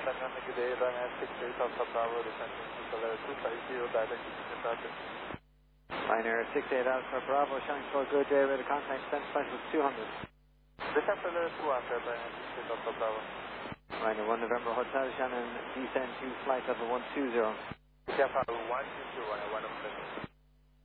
Dynamic good day, Ryanair 68 Alpha Bravo, descending to Color 250, direct to departure. Ryanair 68 Alpha Bravo, showing for good day, radar contact, send flight was 200. Descend Color 2 after Ryanair 68 Alpha Bravo. Ryanair 1 November Hotel, Shannon, descend to flight level 120. Alpha 122, Ryanair 1 November.